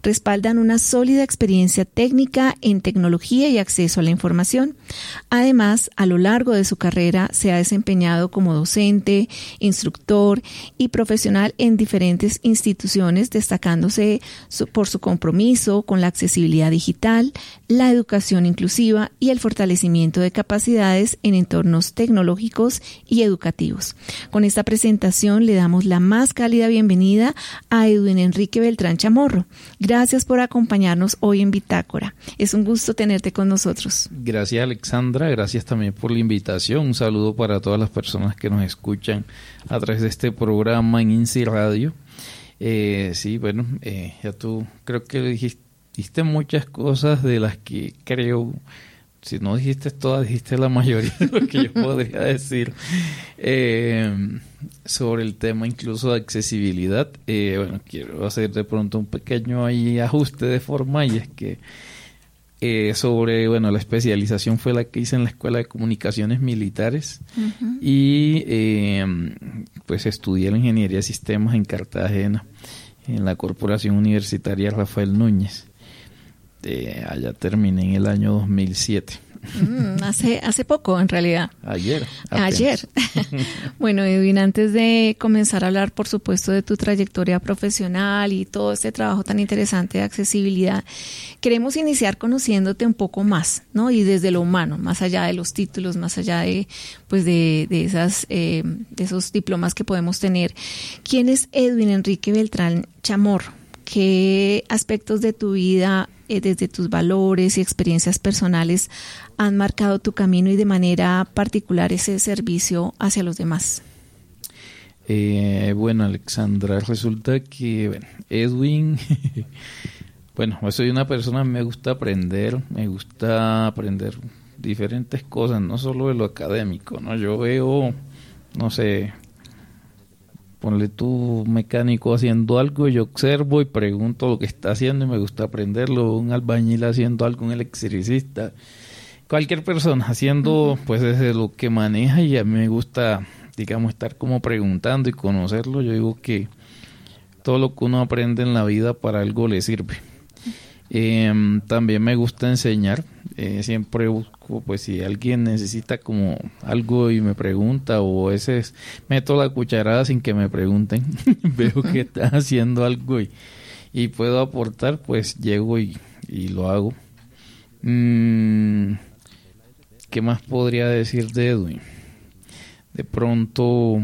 respaldan una sólida experiencia técnica en tecnología y acceso a la información. Además, a lo largo de su carrera se ha desempeñado como docente, instructor y profesional en diferentes instituciones, destacándose por su compromiso con la accesibilidad digital, la educación inclusiva y el fortalecimiento de capacidades en entornos tecnológicos y educativos. Con esta presentación le damos la más cálida bienvenida a Edwin Enrique Beltrán Chamorro. Gracias por acompañarnos hoy en Bitácora. Es un gusto tenerte con nosotros. Gracias, Alexandra. Gracias también por la invitación. Un saludo para todas las personas que nos escuchan a través de este programa en INSI Radio. Ya tú creo que dijiste muchas cosas de las que creo, si no dijiste todas, dijiste la mayoría de lo que yo podría decir sobre el tema incluso de accesibilidad. Quiero hacer de pronto un pequeño ajuste de forma, y es que la especialización fue la que hice en la Escuela de Comunicaciones Militares. Uh-huh. Y pues estudié la Ingeniería de Sistemas en Cartagena, en la Corporación Universitaria Rafael Núñez. Allá terminé en el año 2007. Hace poco, en realidad. Ayer. Bueno, Edwin, antes de comenzar a hablar, por supuesto, de tu trayectoria profesional y todo este trabajo tan interesante de accesibilidad, queremos iniciar conociéndote un poco más, ¿no? Y desde lo humano, más allá de los títulos, más allá de esos diplomas que podemos tener. ¿Quién es Edwin Enrique Beltrán Chamorro? ¿Qué aspectos de tu vida, desde tus valores y experiencias personales, han marcado tu camino y de manera particular ese servicio hacia los demás? Alexandra, resulta que, Edwin, soy una persona, me gusta aprender diferentes cosas, no solo de lo académico, ¿no? Yo veo, ponle tú mecánico haciendo algo, yo observo y pregunto lo que está haciendo y me gusta aprenderlo. Un albañil haciendo algo, un electricista, cualquier persona haciendo pues desde lo que maneja, y a mí me gusta, estar como preguntando y conocerlo. Yo digo que todo lo que uno aprende en la vida para algo le sirve. También me gusta enseñar. Siempre busco, pues si alguien necesita como algo y me pregunta, o meto la cucharada sin que me pregunten, veo que está haciendo algo y puedo aportar, pues llego y lo hago. ¿Qué más podría decir de Edwin? De pronto,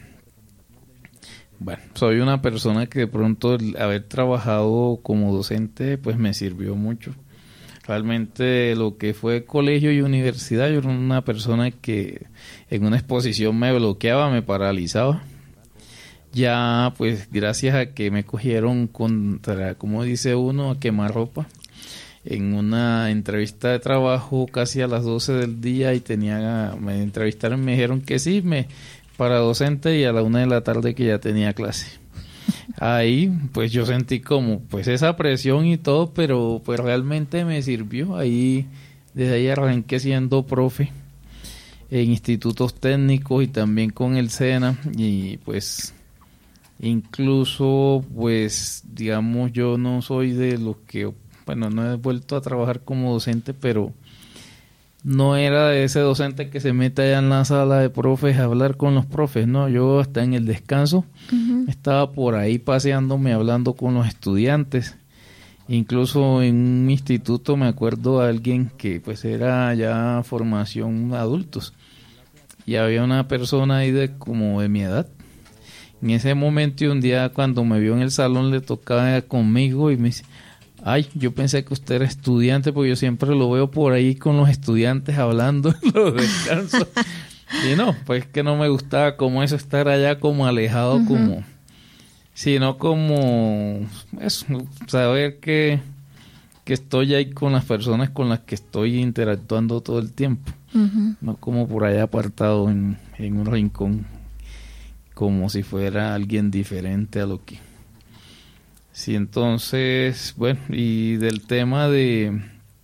soy una persona que de pronto el haber trabajado como docente pues me sirvió mucho. Realmente lo que fue colegio y universidad, yo era una persona que en una exposición me bloqueaba, me paralizaba. Ya pues gracias a que me cogieron contra, como dice uno, a quemarropa, en una entrevista de trabajo casi a las 12 del día, y me entrevistaron, me dijeron que sí, para docente, y a la 1 de la tarde que ya tenía clase. Ahí pues yo sentí como pues esa presión y todo, pero pues realmente me sirvió. Desde ahí arranqué siendo profe en institutos técnicos y también con el SENA, y pues incluso pues digamos yo no soy de los que, no he vuelto a trabajar como docente, pero no era de ese docente que se mete allá en la sala de profes a hablar con los profes, no. Yo hasta en el descanso estaba por ahí paseándome, hablando con los estudiantes. Incluso en un instituto me acuerdo a alguien que pues era ya formación adultos, y había una persona ahí como de mi edad. En ese momento, y un día cuando me vio en el salón, le tocaba conmigo y me dice: yo pensé que usted era estudiante, porque yo siempre lo veo por ahí con los estudiantes hablando en los descansos. Y no, pues que no me gustaba como eso, estar allá como alejado, sino como eso, saber que estoy ahí con las personas con las que estoy interactuando todo el tiempo. No como por allá apartado en un rincón, como si fuera alguien diferente a lo que... Sí, entonces, y del tema de,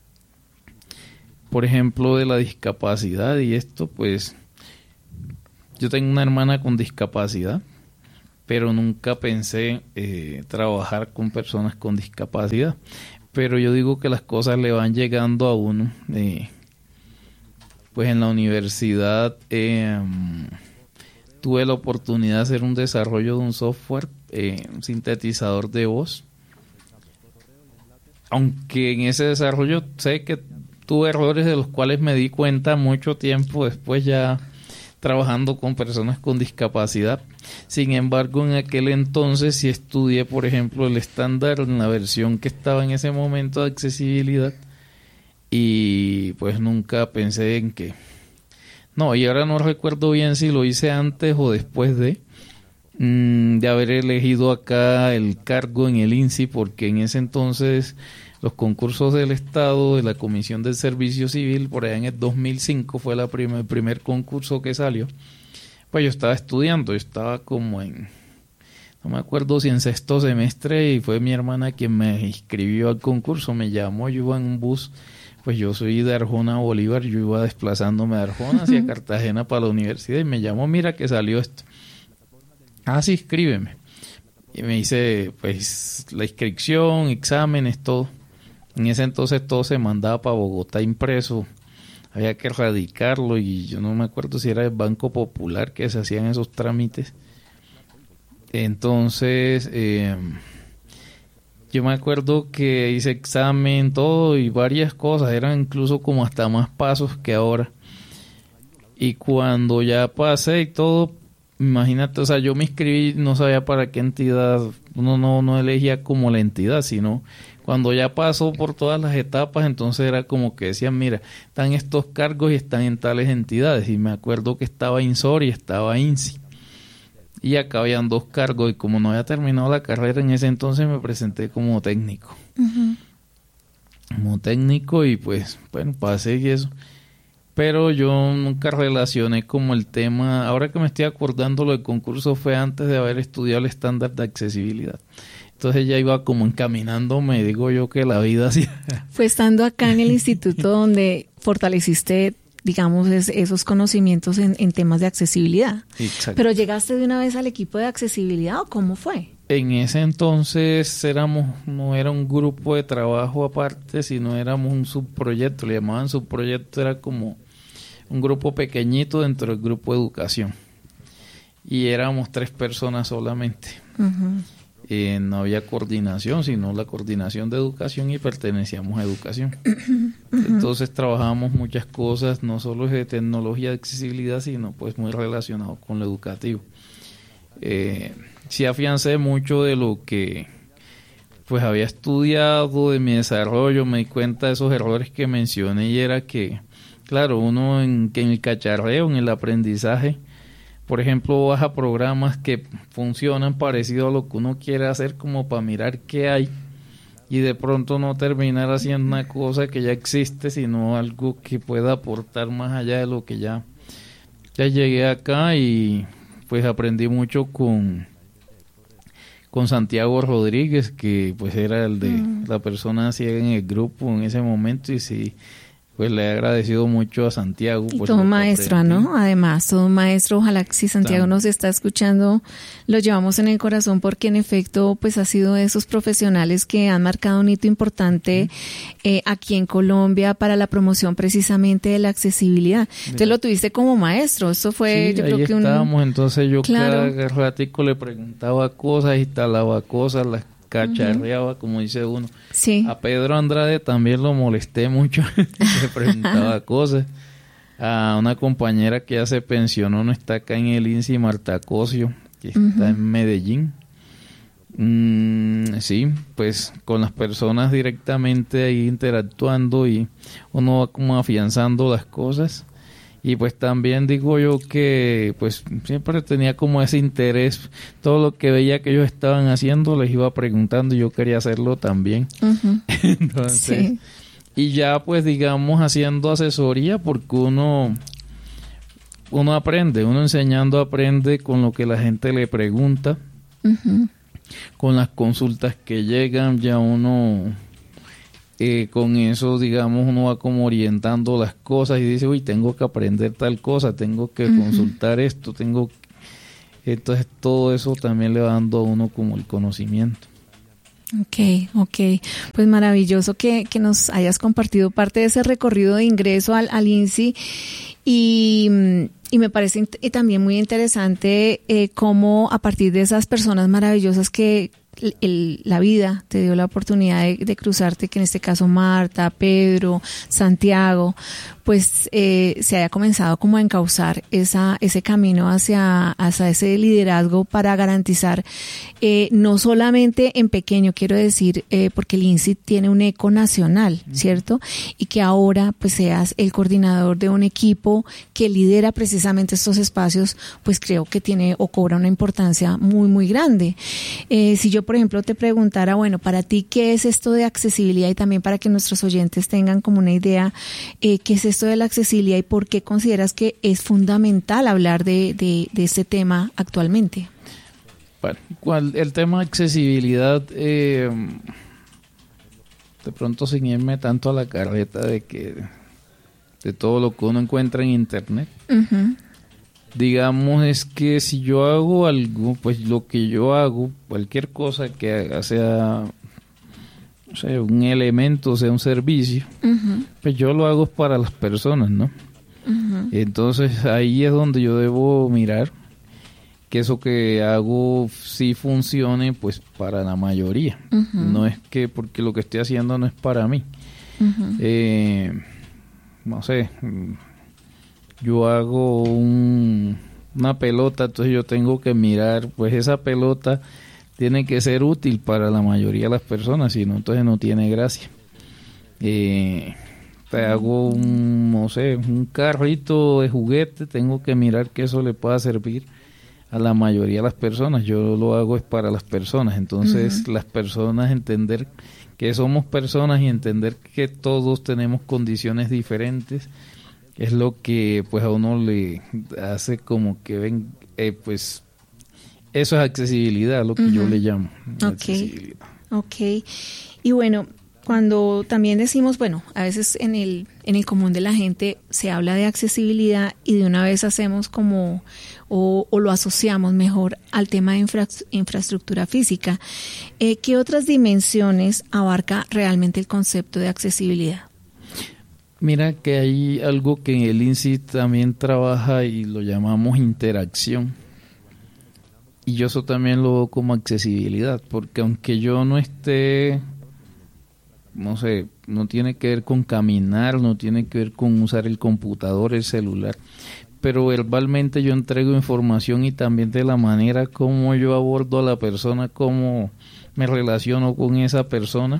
por ejemplo, de la discapacidad y esto, pues, yo tengo una hermana con discapacidad, pero nunca pensé trabajar con personas con discapacidad. Pero yo digo que las cosas le van llegando a uno. Pues en la universidad tuve la oportunidad de hacer un desarrollo de un software, un sintetizador de voz. Aunque en ese desarrollo sé que tuve errores de los cuales me di cuenta mucho tiempo después, ya trabajando con personas con discapacidad. Sin embargo, en aquel entonces sí estudié, por ejemplo, el estándar en la versión que estaba en ese momento de accesibilidad, y pues nunca pensé en que... No, y ahora no recuerdo bien si lo hice antes o después de haber elegido acá el cargo en el INSI, porque en ese entonces los concursos del Estado de la Comisión del Servicio Civil, por allá en el 2005 fue el primer concurso que salió. Pues yo estaba estudiando, yo estaba como en, no me acuerdo si en sexto semestre, y fue mi hermana quien me inscribió al concurso, me llamó, yo iba en un bus, pues yo soy de Arjona a Bolívar, yo iba desplazándome de Arjona hacia Cartagena para la universidad, y me llamó, mira que salió esto. Ah, sí, escríbeme. Y me hice pues la inscripción, exámenes, todo. En ese entonces todo se mandaba para Bogotá impreso, había que radicarlo, y yo no me acuerdo si era el Banco Popular que se hacían esos trámites. Entonces yo me acuerdo que hice examen, todo, y varias cosas, eran incluso como hasta más pasos que ahora. Y cuando ya pasé y todo, imagínate, o sea, yo me inscribí, no sabía para qué entidad, uno no elegía como la entidad, sino cuando ya pasó por todas las etapas, entonces era como que decían, mira, están estos cargos y están en tales entidades. Y me acuerdo que estaba INSOR y estaba INSI. Y acá habían dos cargos, y como no había terminado la carrera en ese entonces, me presenté como técnico. Uh-huh. Como técnico, y pues, bueno, pasé y eso. Pero yo nunca relacioné como el tema, ahora que me estoy acordando, lo del concurso fue antes de haber estudiado el estándar de accesibilidad. Entonces ya iba como encaminándome, digo yo, que la vida así. Fue estando acá en el instituto donde fortaleciste, digamos, esos conocimientos en temas de accesibilidad. Exacto. ¿Pero llegaste de una vez al equipo de accesibilidad o cómo fue? En ese entonces no era un grupo de trabajo aparte, sino éramos un subproyecto, le llamaban subproyecto, era como un grupo pequeñito dentro del grupo de educación. Y éramos 3 personas solamente. Uh-huh. No había coordinación, sino la coordinación de educación, y pertenecíamos a educación. Uh-huh. Entonces trabajábamos muchas cosas, no solo de tecnología de accesibilidad, sino pues muy relacionado con lo educativo. Sí afiancé mucho de lo que pues había estudiado, de mi desarrollo, me di cuenta de esos errores que mencioné, y era que, claro, uno en el cacharreo, en el aprendizaje, por ejemplo, baja programas que funcionan parecido a lo que uno quiere hacer, como para mirar qué hay, y de pronto no terminar haciendo una cosa que ya existe, sino algo que pueda aportar más allá de lo que ya llegué acá. Y pues aprendí mucho con Santiago Rodríguez, que pues era el de la persona ciega en el grupo en ese momento, y sí, pues le he agradecido mucho a Santiago. Y todo un maestro, ¿no? Además, todo un maestro. Ojalá que si Santiago nos está escuchando, lo llevamos en el corazón, porque en efecto, pues ha sido de esos profesionales que han marcado un hito importante aquí en Colombia para la promoción precisamente de la accesibilidad. Entonces lo tuviste como maestro. Eso fue, sí, yo creo que estábamos, entonces yo claro, cada ratico le preguntaba cosas, instalaba cosas, las cacharreaba, uh-huh, como dice uno. Sí. A Pedro Andrade también lo molesté mucho, le preguntaba cosas. A una compañera que ya se pensionó, no está acá en el INSI, Marta Cosio, que está, uh-huh, en Medellín. Sí, pues con las personas directamente ahí interactuando, y uno va como afianzando las cosas. Y pues también digo yo que pues siempre tenía como ese interés, todo lo que veía que ellos estaban haciendo les iba preguntando, y yo quería hacerlo también. Uh-huh. Entonces, sí. Y ya pues digamos haciendo asesoría, porque uno aprende, uno enseñando aprende con lo que la gente le pregunta, uh-huh, con las consultas que llegan, ya uno... con eso, digamos, uno va como orientando las cosas y dice, uy, tengo que aprender tal cosa, tengo que, uh-huh, consultar esto, Entonces todo eso también le va dando a uno como el conocimiento. Ok. Pues maravilloso que nos hayas compartido parte de ese recorrido de ingreso al INSI y me parece también muy interesante cómo a partir de esas personas maravillosas que la vida te dio la oportunidad de cruzarte, que en este caso Marta, Pedro, Santiago, pues se haya comenzado como a encauzar ese camino hacia ese liderazgo para garantizar no solamente en pequeño, quiero decir, porque el INSI tiene un eco nacional, ¿cierto? Y que ahora pues seas el coordinador de un equipo que lidera precisamente estos espacios, pues creo que tiene o cobra una importancia muy, muy grande. Si yo, por ejemplo, te preguntara, bueno, para ti, ¿qué es esto de accesibilidad? Y también para que nuestros oyentes tengan como una idea, ¿qué es esto de la accesibilidad y por qué consideras que es fundamental hablar de este tema actualmente? Bueno, el tema de accesibilidad, de pronto sin irme tanto a la carreta de todo lo que uno encuentra en internet, digamos es que si yo hago algo, pues lo que yo hago, cualquier cosa que haga, sea un elemento, sea un servicio, pues yo lo hago para las personas, ¿no? Entonces ahí es donde yo debo mirar que eso que hago sí funcione pues para la mayoría. No es que porque lo que estoy haciendo no es para mí. No sé, yo hago una pelota, entonces yo tengo que mirar, pues esa pelota tiene que ser útil para la mayoría de las personas, si no, entonces no tiene gracia. Te hago un carrito de juguete, tengo que mirar que eso le pueda servir a la mayoría de las personas. Yo lo hago es para las personas, entonces las personas entender que somos personas y entender que todos tenemos condiciones diferentes es lo que pues a uno le hace como que ven, pues eso es accesibilidad, lo que yo le llamo accesibilidad. Ok. Y bueno, cuando también decimos, bueno, a veces en el común de la gente se habla de accesibilidad y de una vez hacemos como, o lo asociamos mejor al tema de infraestructura física. ¿Qué otras dimensiones abarca realmente el concepto de accesibilidad? Mira que hay algo que en el INSI también trabaja y lo llamamos interacción. Y yo eso también lo veo como accesibilidad, porque aunque yo no esté, no sé, no tiene que ver con caminar, no tiene que ver con usar el computador, el celular, pero verbalmente yo entrego información y también de la manera como yo abordo a la persona, cómo me relaciono con esa persona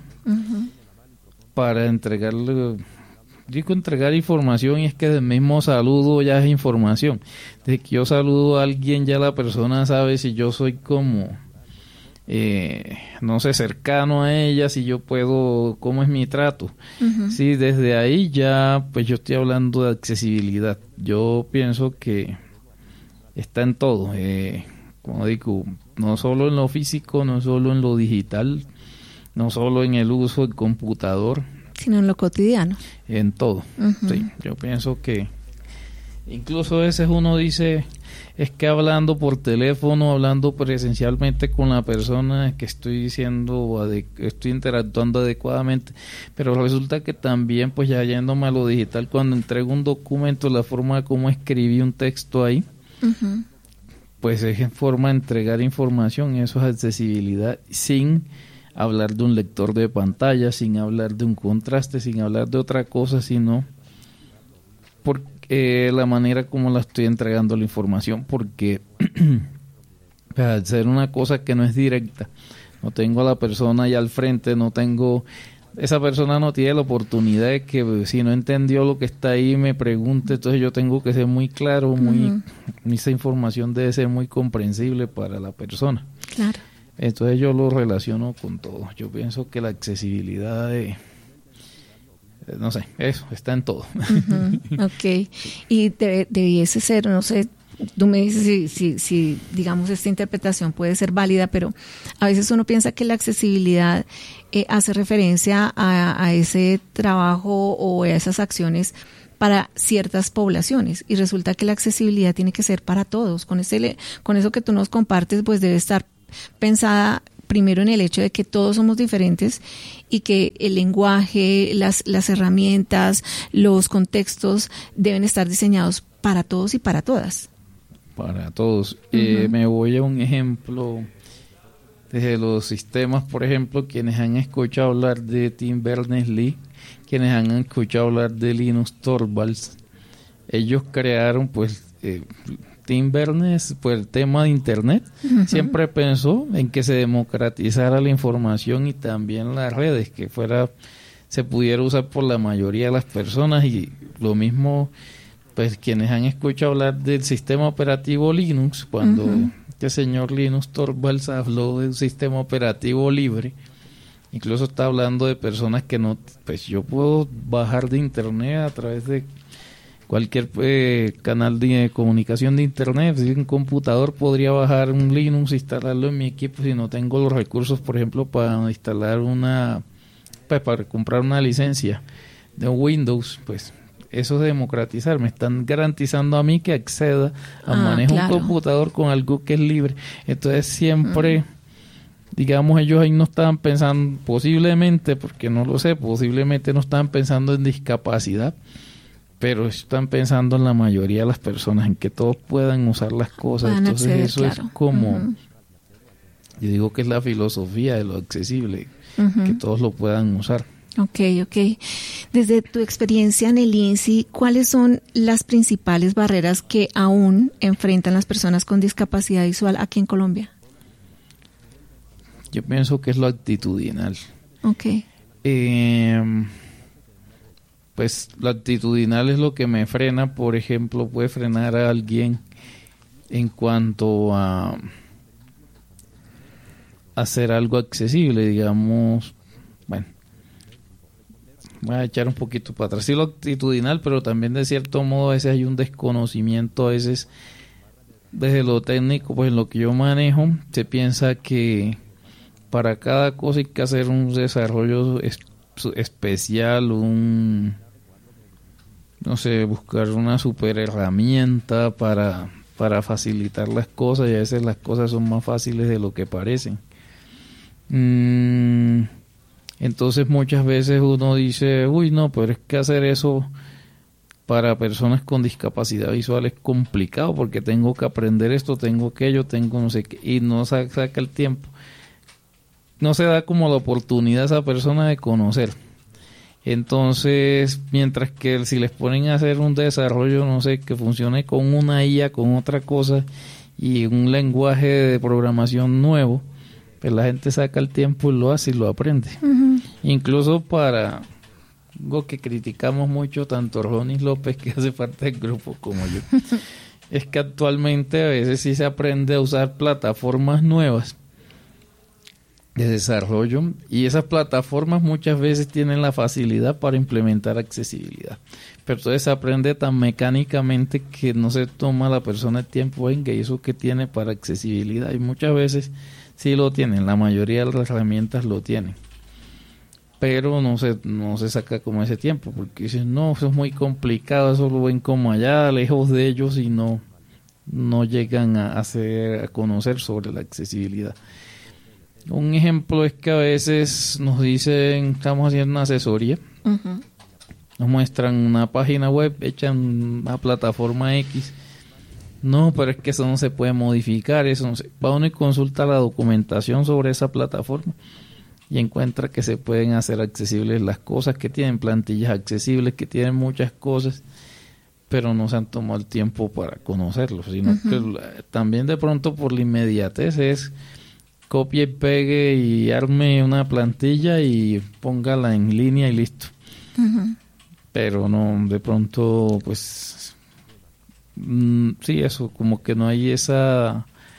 para entregarle. Digo entregar información y es que del mismo saludo ya es información. Desde que yo saludo a alguien ya la persona sabe si yo soy como, no sé, cercano a ella, si yo puedo, cómo es mi trato. Sí, desde ahí ya pues yo estoy hablando de accesibilidad. Yo pienso que está en todo. Como digo, no solo en lo físico, no solo en lo digital, no solo en el uso del computador, sino en lo cotidiano. En todo. Sí, yo pienso que incluso a veces uno dice, es que hablando por teléfono, hablando presencialmente con la persona que estoy diciendo, estoy interactuando adecuadamente, pero resulta que también, pues ya yéndome a lo digital, cuando entrego un documento, la forma como escribí un texto ahí, pues es en forma de entregar información, eso es accesibilidad, sin hablar de un lector de pantalla, sin hablar de un contraste, sin hablar de otra cosa, sino porque la manera como la estoy entregando la información, porque al ser una cosa que no es directa, no tengo a la persona ahí al frente, esa persona no tiene la oportunidad de que si no entendió lo que está ahí me pregunte, entonces yo tengo que ser muy claro, esa información debe ser muy comprensible para la persona. Claro. Entonces yo lo relaciono con todo. Yo pienso que la accesibilidad no sé, eso está en todo. Ok. Y debiese ser, no sé, Tú me dices si digamos, esta interpretación puede ser válida, pero a veces uno piensa que la accesibilidad hace referencia a ese trabajo o a esas acciones para ciertas poblaciones, y resulta que la accesibilidad tiene que ser para todos. Con eso que tú nos compartes, pues debe estar pensada primero en el hecho de que todos somos diferentes y que el lenguaje, las herramientas, los contextos deben estar diseñados para todos y para todas. Para todos. Me voy a un ejemplo desde los sistemas, por ejemplo, quienes han escuchado hablar de Tim Berners-Lee, quienes han escuchado hablar de Linus Torvalds, ellos crearon, pues, Tim Berners, pues, el tema de Internet, siempre pensó en que se democratizara la información y también las redes, que se pudiera usar por la mayoría de las personas, y lo mismo, pues, quienes han escuchado hablar del sistema operativo Linux, cuando este señor Linus Torvalds habló de un sistema operativo libre, incluso está hablando de personas que no, pues yo puedo bajar de internet a través de cualquier canal de comunicación de internet. Si un computador podría bajar un Linux, instalarlo en mi equipo si no tengo los recursos, por ejemplo, para instalar para comprar una licencia de Windows, pues eso es democratizar. Me están garantizando a mí que acceda a manejo un computador con algo que es libre. Entonces siempre, digamos, ellos ahí no estaban pensando, posiblemente, porque no lo sé, posiblemente no estaban pensando en discapacidad, pero están pensando en la mayoría de las personas, en que todos puedan usar las cosas. Entonces acceder, eso es como, yo digo que es la filosofía de lo accesible, que todos lo puedan usar. Ok. Desde tu experiencia en el INSI, ¿cuáles son las principales barreras que aún enfrentan las personas con discapacidad visual aquí en Colombia? Yo pienso que es lo actitudinal. Ok. Pues lo actitudinal es lo que me frena. Por ejemplo, puede frenar a alguien en cuanto a hacer algo accesible, digamos. Bueno, voy a echar un poquito para atrás. Sí, lo actitudinal, pero también de cierto modo a veces hay un desconocimiento, a veces desde lo técnico, pues en lo que yo manejo, se piensa que para cada cosa hay que hacer un desarrollo especial, no sé, buscar una super herramienta para facilitar las cosas, y a veces las cosas son más fáciles de lo que parecen. Entonces muchas veces uno dice, uy, no, pero es que hacer eso para personas con discapacidad visual es complicado, porque tengo que aprender esto, tengo aquello, tengo no sé qué, y no saca el tiempo. No se da como la oportunidad a esa persona de conocer. Entonces, mientras que si les ponen a hacer un desarrollo, no sé, que funcione con una IA, con otra cosa, y un lenguaje de programación nuevo, pues la gente saca el tiempo y lo hace y lo aprende. Incluso para algo que criticamos mucho, tanto Ronnie López, que hace parte del grupo, como yo, es que actualmente a veces sí se aprende a usar plataformas nuevas de desarrollo, y esas plataformas muchas veces tienen la facilidad para implementar accesibilidad, pero entonces se aprende tan mecánicamente que no se toma la persona el tiempo en que eso que tiene para accesibilidad, y muchas veces sí lo tienen, la mayoría de las herramientas lo tienen, pero no se saca como ese tiempo, porque dicen, no, eso es muy complicado, eso lo ven como allá lejos de ellos, y no llegan a conocer sobre la accesibilidad. Un ejemplo es que a veces nos dicen, estamos haciendo una asesoría, nos muestran una página web hecha en una plataforma X. No, pero es que eso no se puede modificar, eso no se... Va uno y consulta la documentación sobre esa plataforma y encuentra que se pueden hacer accesibles las cosas, que tienen plantillas accesibles, que tienen muchas cosas, pero no se han tomado el tiempo para conocerlos, sino que también de pronto por la inmediatez es copie y pegue y arme una plantilla y póngala en línea y listo. Pero no, de pronto, pues, sí, eso, como que no hay ese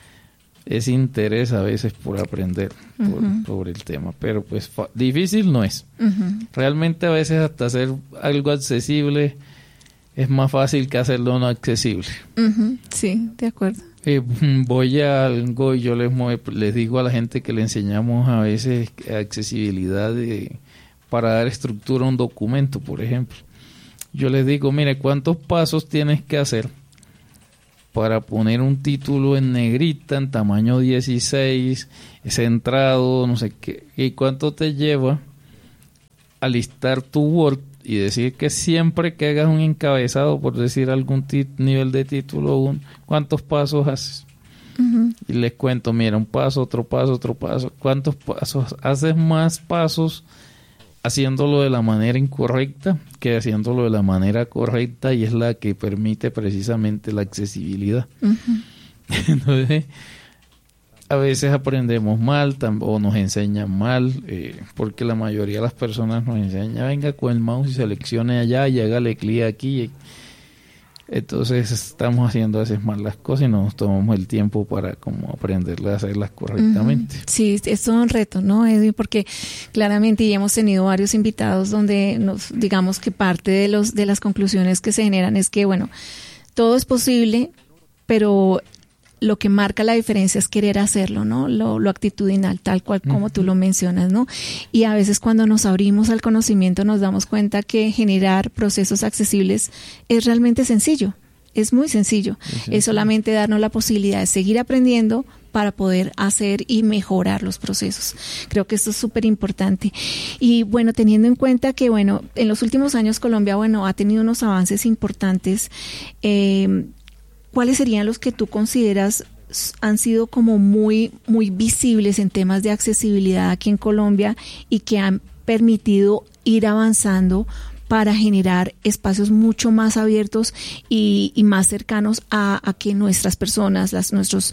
interés a veces por aprender sobre el tema. Pero pues difícil no es. Realmente a veces hasta hacer algo accesible es más fácil que hacerlo no accesible. Sí, de acuerdo. Voy a algo y yo les digo a la gente que le enseñamos a veces accesibilidad para dar estructura a un documento, por ejemplo. Yo les digo, mire, ¿cuántos pasos tienes que hacer para poner un título en negrita, en tamaño 16, centrado, no sé qué? ¿Y cuánto te lleva a listar tu Word y decir que siempre que hagas un encabezado, por decir algún nivel de título, cuántos pasos haces? Y les cuento, mira, un paso, otro paso, otro paso. ¿Cuántos pasos? Haces más pasos haciéndolo de la manera incorrecta que haciéndolo de la manera correcta, y es la que permite precisamente la accesibilidad. Entonces, a veces aprendemos mal o nos enseñan mal, porque la mayoría de las personas nos enseñan, venga con el mouse y seleccione allá y hágale clic aquí. Entonces estamos haciendo a veces mal las cosas y no nos tomamos el tiempo para como aprenderlas a hacerlas correctamente. Sí, es todo un reto, ¿no, Edwin? Porque claramente ya hemos tenido varios invitados donde digamos que parte de las conclusiones que se generan es que, bueno, todo es posible, pero lo que marca la diferencia es querer hacerlo, ¿no? Lo actitudinal, tal cual como tú lo mencionas, ¿no? Y a veces cuando nos abrimos al conocimiento nos damos cuenta que generar procesos accesibles es realmente sencillo, es muy sencillo. Es solamente darnos la posibilidad de seguir aprendiendo para poder hacer y mejorar los procesos. Creo que esto es súper importante. Y bueno, teniendo en cuenta que, bueno, en los últimos años Colombia, bueno, ha tenido unos avances importantes, ¿cuáles serían los que tú consideras han sido como muy, muy visibles en temas de accesibilidad aquí en Colombia y que han permitido ir avanzando para generar espacios mucho más abiertos y más cercanos a que nuestras personas, las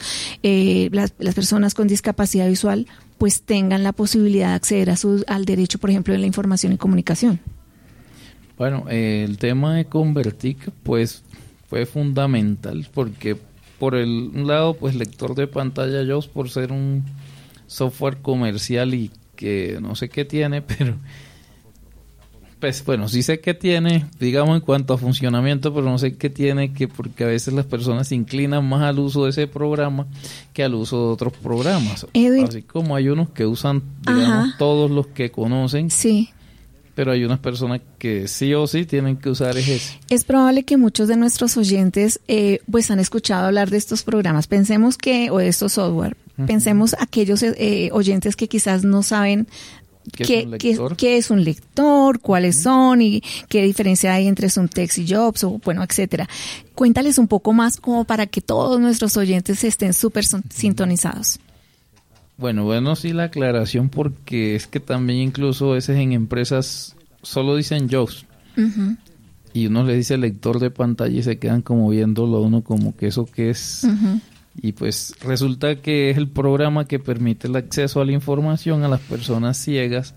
personas con discapacidad visual, pues tengan la posibilidad de acceder al derecho, por ejemplo, de la información y comunicación? Bueno, el tema de Convertic, pues fue fundamental porque por un lado, pues lector de pantalla JAWS, por ser un software comercial y que no sé qué tiene, pero pues bueno, sí sé qué tiene, digamos en cuanto a funcionamiento, pero no sé qué tiene, porque a veces las personas se inclinan más al uso de ese programa que al uso de otros programas. Edwin, así como hay unos que usan, digamos, todos los que conocen. Sí. Pero hay unas personas que sí o sí tienen que usar ese. Es probable que muchos de nuestros oyentes pues han escuchado hablar de estos programas. Pensemos o de estos software. Pensemos aquellos oyentes que quizás no saben qué es un lector, cuáles son y qué diferencia hay entre Subtext y JAWS, o bueno, etcétera. Cuéntales un poco más como para que todos nuestros oyentes estén súper sintonizados. Bueno, sí, la aclaración, porque es que también incluso a veces en empresas solo dicen JAWS y uno le dice lector de pantalla y se quedan como viéndolo a uno como que eso que es. Y pues resulta que es el programa que permite el acceso a la información a las personas ciegas,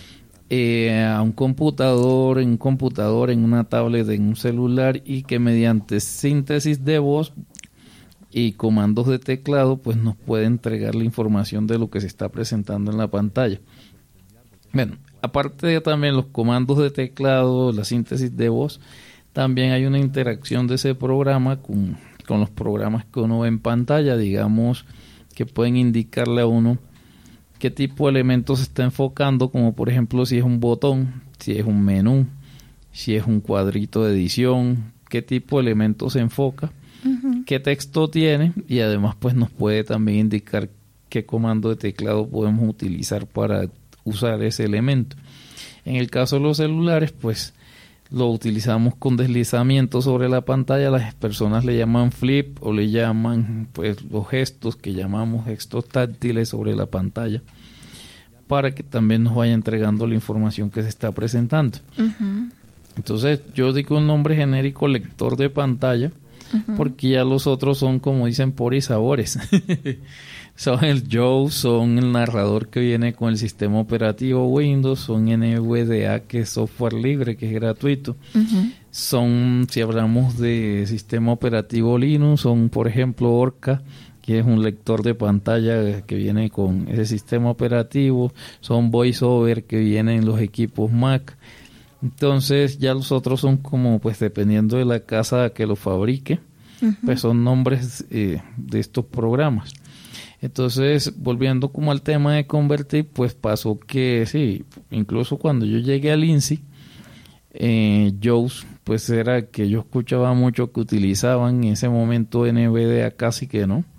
a un computador, en una tablet, en un celular, y que mediante síntesis de voz y comandos de teclado pues nos puede entregar la información de lo que se está presentando en la pantalla. Bueno, aparte de también los comandos de teclado, la síntesis de voz, también hay una interacción de ese programa con los programas que uno ve en pantalla, digamos, que pueden indicarle a uno qué tipo de elementos se está enfocando, como por ejemplo si es un botón, si es un menú, si es un cuadrito de edición, qué tipo de elementos se enfoca, qué texto tiene, y además pues nos puede también indicar qué comando de teclado podemos utilizar para usar ese elemento. En el caso de los celulares, pues lo utilizamos con deslizamiento sobre la pantalla. Las personas le llaman flip o le llaman pues los gestos que llamamos gestos táctiles sobre la pantalla, para que también nos vaya entregando la información que se está presentando. Entonces yo digo un nombre genérico, lector de pantalla, porque ya los otros son, como dicen, por y sabores. Son el JAWS, son el narrador que viene con el sistema operativo Windows, son NVDA, que es software libre, que es gratuito. Son, si hablamos de sistema operativo Linux, son por ejemplo Orca, que es un lector de pantalla que viene con ese sistema operativo. Son VoiceOver, que viene en los equipos Mac. Entonces ya los otros son como, pues dependiendo de la casa que lo fabrique, pues son nombres de estos programas. Entonces, volviendo como al tema de convertir, pues pasó que sí, incluso cuando yo llegué al INSI, JAWS, pues era que yo escuchaba mucho que utilizaban en ese momento NVDA, casi que no.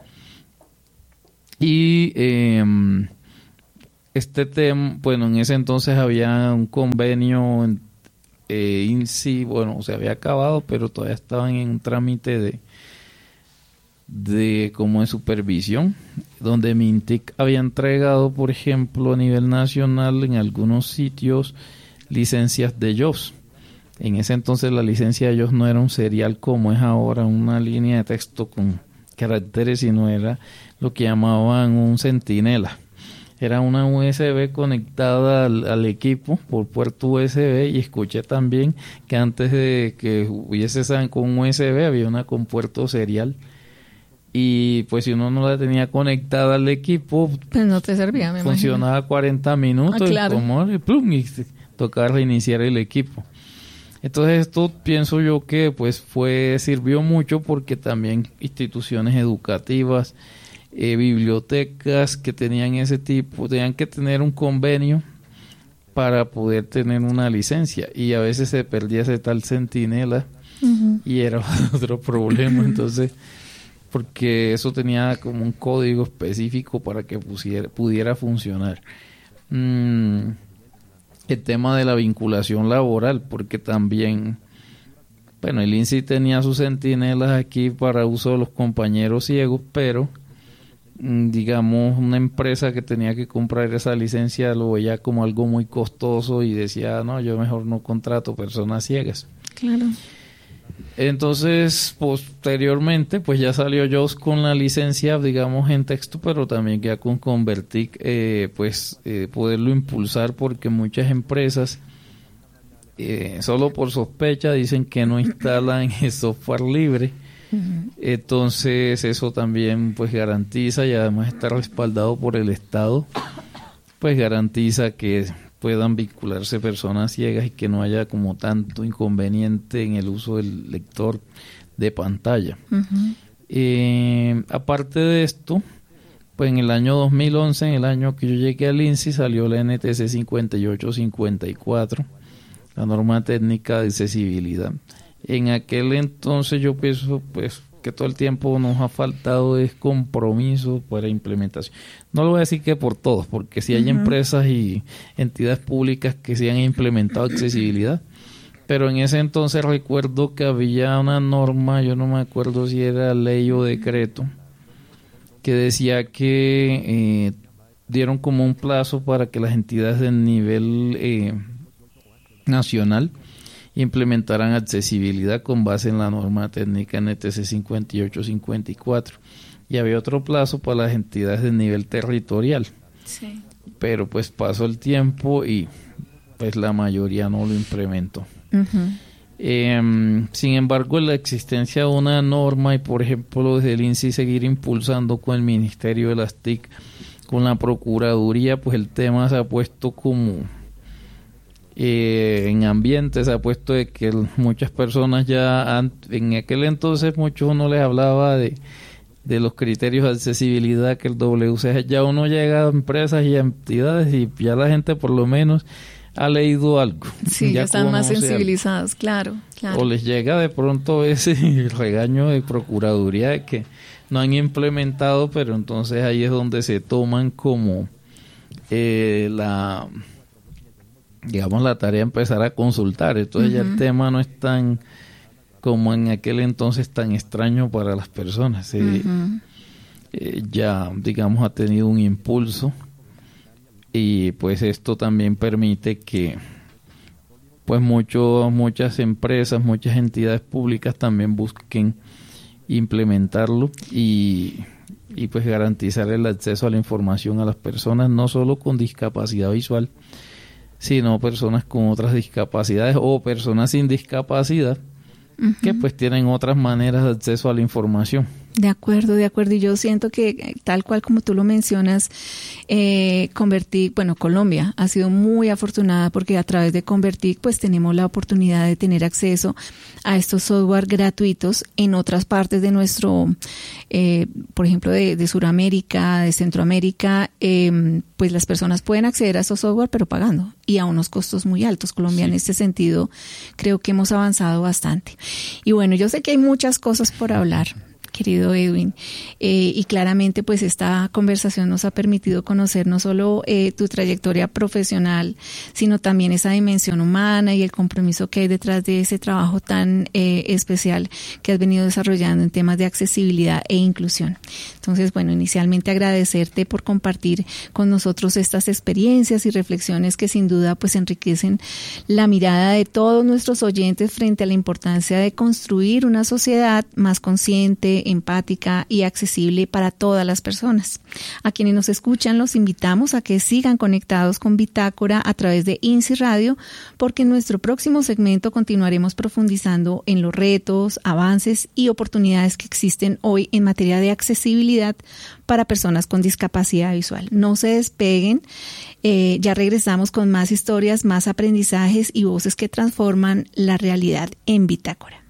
Y este tema, bueno, en ese entonces había un convenio INSI, bueno, se había acabado, pero todavía estaban en un trámite de como de supervisión, donde Mintic había entregado, por ejemplo, a nivel nacional en algunos sitios licencias de JAWS. En ese entonces la licencia de JAWS no era un serial como es ahora, una línea de texto con caracteres, sino era lo que llamaban un centinela. Era una USB conectada al equipo por puerto USB, y escuché también que antes de que hubiese esa con USB había una con puerto serial. Y pues si uno no la tenía conectada al equipo, pues no te servía, me funcionaba imagino. 40 minutos, Claro. y tocaba reiniciar el equipo. Entonces esto pienso yo que pues sirvió mucho, porque también instituciones educativas, bibliotecas que tenían ese tipo, tenían que tener un convenio para poder tener una licencia, y a veces se perdía ese tal centinela y era otro problema. Entonces, porque eso tenía como un código específico para que pudiera funcionar. El tema de la vinculación laboral, porque también, bueno, el INSI tenía sus centinelas aquí para uso de los compañeros ciegos, pero digamos, una empresa que tenía que comprar esa licencia lo veía como algo muy costoso y decía, no, yo mejor no contrato personas ciegas. Claro. Entonces, posteriormente, pues ya salió JAWS con la licencia, digamos, en texto, pero también ya con Convertic, poderlo impulsar, porque muchas empresas, solo por sospecha, dicen que no instalan el software libre. Entonces, eso también, pues, garantiza, y además está respaldado por el Estado, pues garantiza que puedan vincularse personas ciegas y que no haya como tanto inconveniente en el uso del lector de pantalla. Aparte de esto, pues en el año 2011, en el año que yo llegué al INSI, salió la NTC 5854, la norma técnica de accesibilidad. En aquel entonces yo pienso pues que todo el tiempo nos ha faltado es compromiso para implementación. No lo voy a decir que por todos, porque si hay empresas y entidades públicas que sí han implementado accesibilidad, pero en ese entonces recuerdo que había una norma, yo no me acuerdo si era ley o decreto, que decía que dieron como un plazo para que las entidades de nivel nacional implementaran accesibilidad con base en la norma técnica NTC 5854, y había otro plazo para las entidades de nivel territorial. Sí. Pero pues pasó el tiempo y pues la mayoría no lo implementó. Sin embargo, la existencia de una norma y, por ejemplo, desde el INSI seguir impulsando con el Ministerio de las TIC, con la Procuraduría, pues el tema se ha puesto como en ambiente, se ha puesto de que muchas personas ya en aquel entonces muchos uno les hablaba de los criterios de accesibilidad, que el WCAG, ya uno llega a empresas y a entidades y ya la gente por lo menos ha leído algo. Sí, ya están más sensibilizados, claro. O les llega de pronto ese regaño de Procuraduría de que no han implementado, pero entonces ahí es donde se toman como la tarea de empezar a consultar. Entonces ya el tema no es tan como en aquel entonces tan extraño para las personas. Ya digamos ha tenido un impulso, y pues esto también permite que pues muchas empresas, muchas entidades públicas también busquen implementarlo y pues garantizar el acceso a la información a las personas, no solo con discapacidad visual, sino personas con otras discapacidades o personas sin discapacidad que pues tienen otras maneras de acceso a la información. De acuerdo. Y yo siento que tal cual como tú lo mencionas, Colombia ha sido muy afortunada porque a través de Convertic pues tenemos la oportunidad de tener acceso a estos software gratuitos en otras partes de nuestro, por ejemplo, de Sudamérica, de Centroamérica, pues las personas pueden acceder a estos software pero pagando y a unos costos muy altos. Colombia en este sentido creo que hemos avanzado bastante. Y bueno, yo sé que hay muchas cosas por hablar, querido Edwin, y claramente pues esta conversación nos ha permitido conocer no solo tu trayectoria profesional, sino también esa dimensión humana y el compromiso que hay detrás de ese trabajo tan especial que has venido desarrollando en temas de accesibilidad e inclusión. Entonces, bueno, inicialmente agradecerte por compartir con nosotros estas experiencias y reflexiones que sin duda pues enriquecen la mirada de todos nuestros oyentes frente a la importancia de construir una sociedad más consciente, empática y accesible para todas las personas. A quienes nos escuchan los invitamos a que sigan conectados con Bitácora a través de INSI Radio, porque en nuestro próximo segmento continuaremos profundizando en los retos, avances y oportunidades que existen hoy en materia de accesibilidad para personas con discapacidad visual. No se despeguen, ya regresamos con más historias, más aprendizajes y voces que transforman la realidad en Bitácora.